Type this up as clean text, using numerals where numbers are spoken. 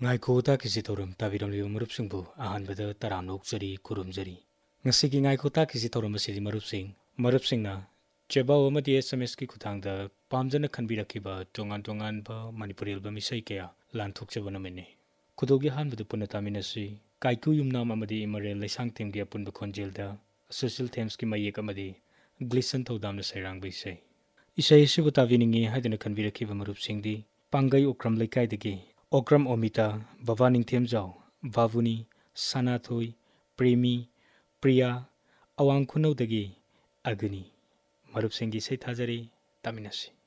Ngaikota kisi torum tabiram liu marup singbu ahan bada taranok jari kurum jari. Ngasigi ngaikota kisi torum asidi marup singna chebaw amadi SMS ki kutang da pamjana khanbirakiba tongan ba Manipuri album isai kaya lanthok chabana mene. Kudogi han bada punna taminasi kaiku yumnam amadi imarel laisang temgi apun khonjel da social themes ki mayek amadi glisten thodam na sairang ba isai. Isai sibu tabiningi haidana khanbirakiba marup singdi Pangai Okram Laikai dagi Okram Omita, Bavaning Themjau, Bavuni, Sanathui, Premi, Priya, Awang Khunau dagi Agni. Marup Singhi Sai Thajari, Taminasi.